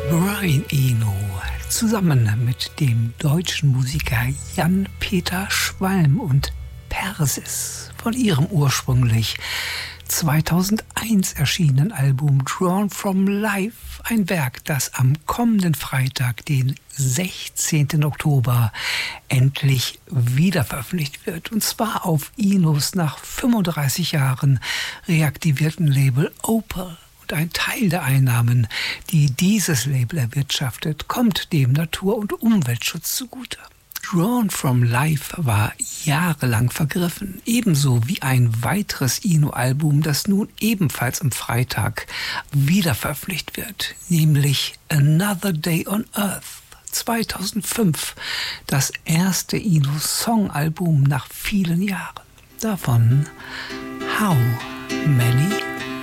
Brian Eno zusammen mit dem deutschen Musiker Jan-Peter Schwalm und Persis von ihrem ursprünglich 2001 erschienenen Album Drawn from Life, ein Werk, das am kommenden Freitag, den 16. Oktober, endlich wieder veröffentlicht wird. Und zwar auf Enos nach 35 Jahren reaktivierten Label Opal. Und ein Teil der Einnahmen, die dieses Label erwirtschaftet, kommt dem Natur- und Umweltschutz zugute. Drawn from Life war jahrelang vergriffen, ebenso wie ein weiteres Eno-Album, das nun ebenfalls am Freitag wieder veröffentlicht wird, nämlich Another Day on Earth 2005, das erste Eno-Song-Album nach vielen Jahren. Davon How Many